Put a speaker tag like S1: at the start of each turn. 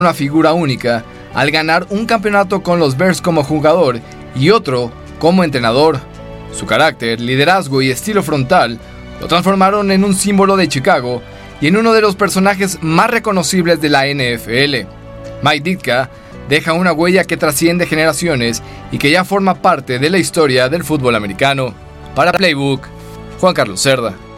S1: una figura única al ganar un campeonato con los Bears como jugador y otro como entrenador. Su carácter, liderazgo y estilo frontal lo transformaron en un símbolo de Chicago y en uno de los personajes más reconocibles de la NFL. Mike Ditka deja una huella que trasciende generaciones y que ya forma parte de la historia del fútbol americano. Para Playbook, Juan Carlos Cerda.